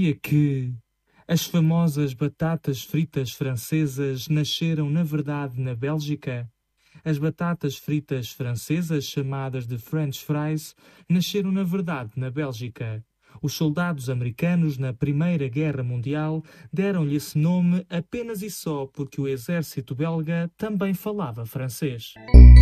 Sabia que as famosas batatas fritas francesas nasceram, na verdade, na Bélgica? As batatas fritas francesas, chamadas de French fries, nasceram, na verdade, na Bélgica. Os soldados americanos, na Primeira Guerra Mundial, deram-lhe esse nome apenas e só porque o exército belga também falava francês.